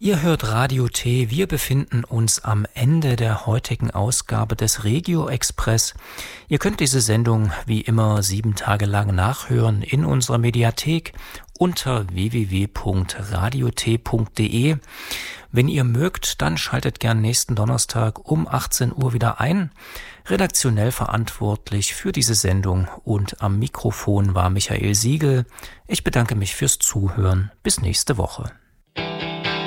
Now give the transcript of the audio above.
Ihr hört Radio T. Wir befinden uns am Ende der heutigen Ausgabe des Regio Express. Ihr könnt diese Sendung wie immer 7 Tage lang nachhören in unserer Mediathek unter www.radiot.de. Wenn ihr mögt, dann schaltet gern nächsten Donnerstag um 18 Uhr wieder ein. Redaktionell verantwortlich für diese Sendung und am Mikrofon war Michael Siegel. Ich bedanke mich fürs Zuhören. Bis nächste Woche.